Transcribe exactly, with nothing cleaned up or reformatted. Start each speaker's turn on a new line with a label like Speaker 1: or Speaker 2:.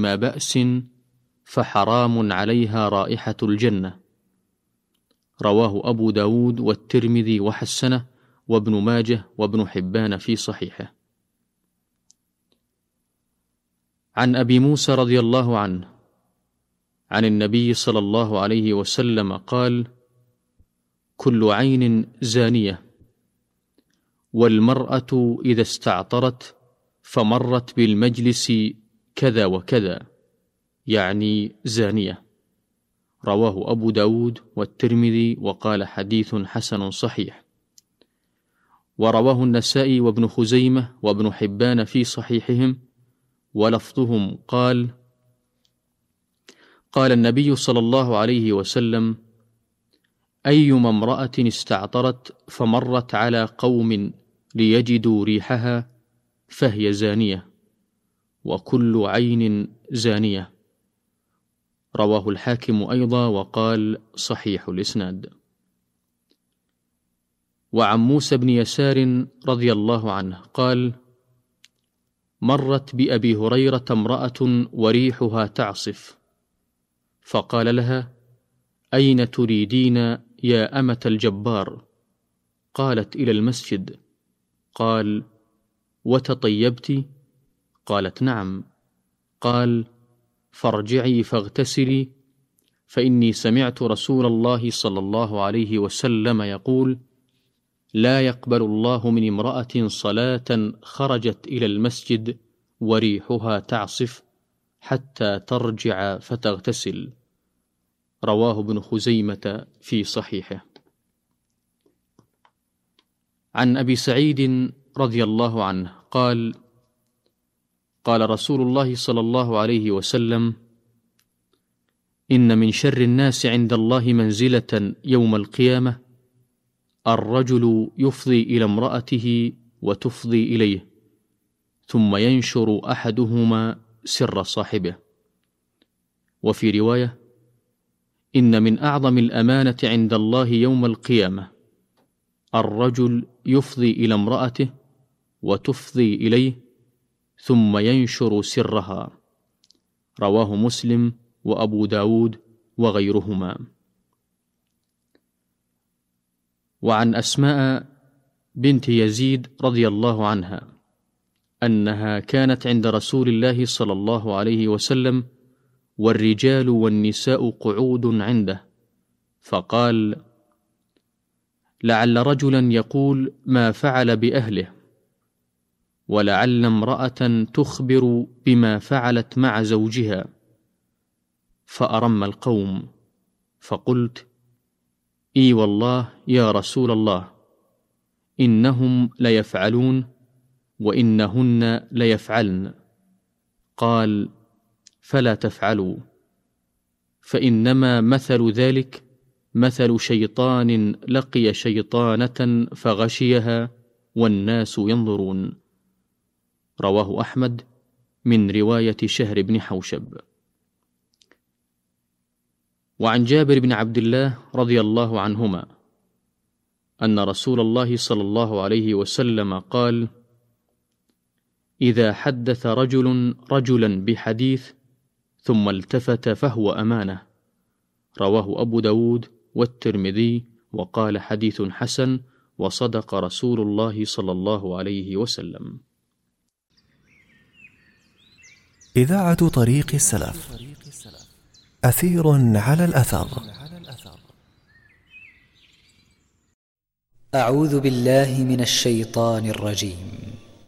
Speaker 1: بما بأس فحرام عليها رائحة الجنة. رواه أبو داود والترمذي وحسنه وابن ماجه وابن حبان في صحيحه. عن أبي موسى رضي الله عنه عن النبي صلى الله عليه وسلم قال: كل عين زانية، والمرأة إذا استعطرت فمرت بالمجلس كذا وكذا، يعني زانية. رواه أبو داود والترمذي وقال حديث حسن صحيح. ورواه النسائي وابن خزيمة وابن حبان في صحيحهم، ولفظهم قال: قال النبي صلى الله عليه وسلم: أيما امرأة استعطرت فمرت على قوم ليجدوا ريحها فهي زانية، وكل عين زانية. رواه الحاكم أيضا وقال صحيح الإسناد. وعن موسى بن يسار رضي الله عنه قال: مرت بأبي هريرة امرأة وريحها تعصف، فقال لها: أين تريدين يا أمة الجبار؟ قالت: إلى المسجد. قال: وتطيبت؟ قالت: نعم. قال: فارجعي فاغتسلي، فإني سمعت رسول الله صلى الله عليه وسلم يقول: لا يقبل الله من امرأة صلاة خرجت إلى المسجد وريحها تعصف حتى ترجع فتغتسل. رواه ابن خزيمة في صحيحه. عن أبي سعيد رضي الله عنه قال: قال رسول الله صلى الله عليه وسلم: إن من شر الناس عند الله منزلة يوم القيامة الرجل يفضي إلى امرأته وتفضي إليه، ثم ينشر أحدهما سر صاحبه. وفي رواية: إن من أعظم الأمانة عند الله يوم القيامة الرجل يفضي إلى امرأته وتفضي إليه، ثم ينشر سرها. رواه مسلم وأبو داود وغيرهما. وعن أسماء بنت يزيد رضي الله عنها أنها كانت عند رسول الله صلى الله عليه وسلم والرجال والنساء قعود عنده، فقال: لعل رجلا يقول ما فعل بأهله، ولعل امرأة تخبر بما فعلت مع زوجها. فأرم القوم، فقلت: إي والله يا رسول الله، إنهم ليفعلون وإنهن ليفعلن. قال: فلا تفعلوا، فإنما مثل ذلك مثل شيطان لقي شيطانة فغشيها والناس ينظرون. رواه أحمد من رواية شهر بن حوشب. وعن جابر بن عبد الله رضي الله عنهما أن رسول الله صلى الله عليه وسلم قال: إذا حدث رجل رجلا بحديث ثم التفت فهو أمانة. رواه أبو داود والترمذي وقال حديث حسن، وصدق رسول الله صلى الله عليه وسلم.
Speaker 2: إذاعة طريق السلف، أثير على الأثر.
Speaker 3: أعوذ بالله من الشيطان الرجيم.